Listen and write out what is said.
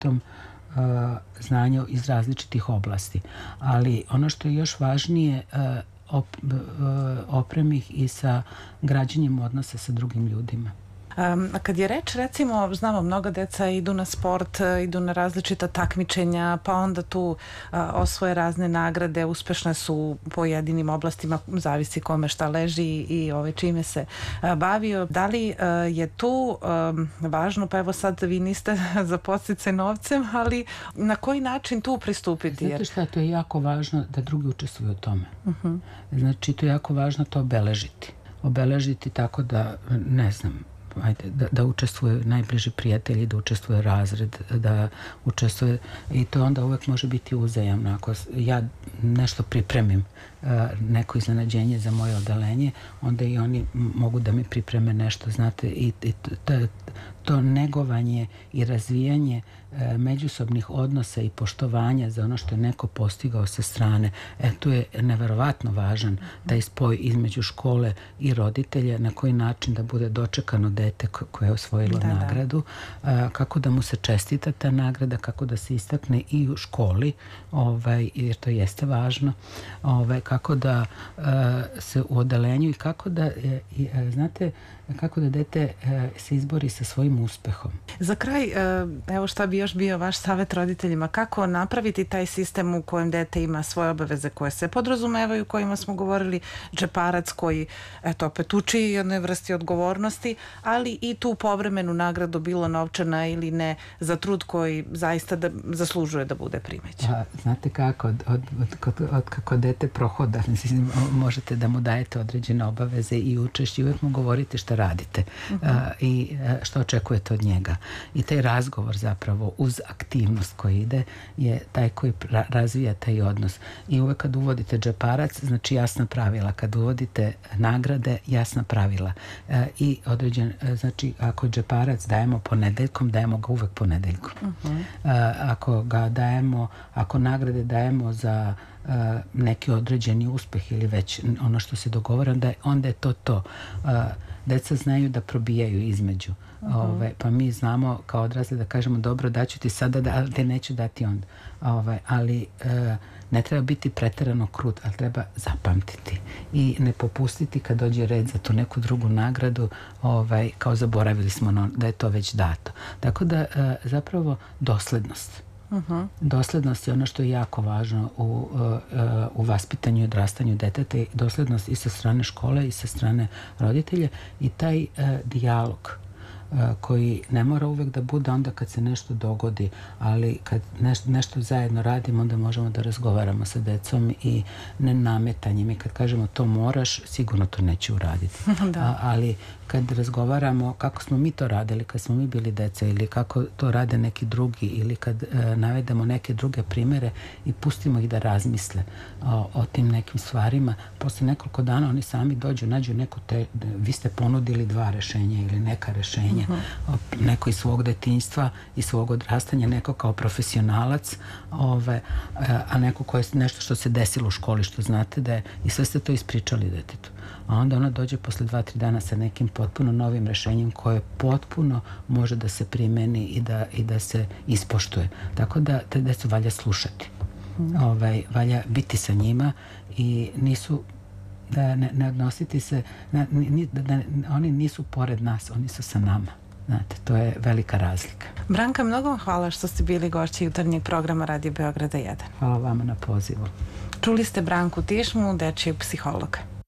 različitom znanju iz različitih oblasti. Ali ono što je još važnije, opremi ih i sa građenjem odnosa sa drugim ljudima. A kad je reč, recimo, znamo, mnoga deca idu na sport, idu na različita takmičenja, pa onda tu osvoje razne nagrade, uspešne su u pojedinim oblastima, zavisi kome šta leži i čime se bavio. Da li je tu važno, pa evo sad vi niste za podsticaj novcem, ali na koji način tu pristupiti? Znate šta, to je jako važno da drugi učestvuju u tome. Znači, to je jako važno to obeležiti. Obeležiti tako da, ne znam, da učestvuje najbliži prijatelji, da učestvuje razred, da učestvuje, i to onda uvek može biti uzajamno. Ako ja nešto pripremim, neko iznenađenje za moje odeljenje, onda i oni mogu da mi pripreme nešto, znate, i to negovanje i razvijanje međusobnih odnosa i poštovanja za ono što je neko postigao sa strane. Tu je neverovatno važan taj spoj između škole i roditelja, na koji način da bude dočekano dete koje je osvojilo nagradu, kako da mu se čestita ta nagrada, kako da se istakne i u školi, jer to jeste važno, kako da se u odeljenju i kako da, znate, kako da dete se izbori sa svojim uspehom. Za kraj, evo šta bi još bio vaš savjet roditeljima, kako napraviti taj sistem u kojem dete ima svoje obaveze koje se podrazumevaju, kojima smo govorili, džeparac koji, eto, opet uči jednoj vrsti odgovornosti, ali i tu povremenu nagradu, bilo novčana ili ne, za trud koji zaista zaslužuje da bude primećen. Znate kako, od kako dete prohoda, možete da mu dajete određene obaveze i učešće, uvek mu govorite šta radite i što očekujete od njega. I taj razgovor zapravo uz aktivnost koji ide je taj koji razvija taj odnos. I uvek kad uvodite džeparac, znači jasna pravila. Kad uvodite nagrade, jasna pravila. I određen, znači ako džeparac dajemo ponedeljkom, dajemo ga uvek ponedeljkom. Ako ga dajemo, ako nagrade dajemo za neki određeni uspeh ili već ono što se dogovara, onda je to. Deca znaju da probijaju između. Pa mi znamo kao odrasli da kažemo dobro, daću ti sada, ali te neću dati onda. Ali ne treba biti preterano krut, ali treba zapamtiti i ne popustiti kad dođe red za tu neku drugu nagradu, kao zaboravili smo da je to već dato. Tako da zapravo doslednost. Doslednost je ono što je jako važno u vaspitanju i odrastanju deteta, i doslednost i sa strane škole i sa strane roditelja, i taj dijalog koji ne mora uvek da bude onda kad se nešto dogodi, ali kad nešto zajedno radimo, onda možemo da razgovaramo sa decom i ne nametanjem. I kad kažemo to moraš, sigurno to neće uraditi. Ali kad razgovaramo kako smo mi to radili kad smo mi bili deca, ili kako to rade neki drugi, ili kad navedemo neke druge primere i pustimo ih da razmisle o tim nekim stvarima, posle nekoliko dana oni sami dođu, nađu neko vi ste ponudili 2 rešenja ili neka rešenja, neko iz svog detinjstva i svog odrastanja, neko kao profesionalac, a neko koje je nešto što se desilo u školi, što znate da je, i sve ste to ispričali detetu. A onda ona dođe posle 2-3 dana sa nekim potpuno novim rešenjem koje potpuno može da se primeni i da se ispoštuje. Tako da te decu valja slušati. Valja biti sa njima i nisu ne odnositi se, oni nisu pored nas, oni su sa nama. Znate, to je velika razlika. Branka, mnogo vam hvala što ste bili gošći jutarnjeg programa Radio Beograda 1. Hvala vama na pozivu. Čuli ste Branku Tišmu, dečijeg psihologa.